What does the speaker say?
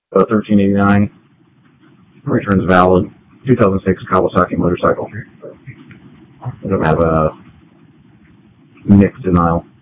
$13.89. Return's valid. 2006 Kawasaki motorcycle. I don't have a NIC denial.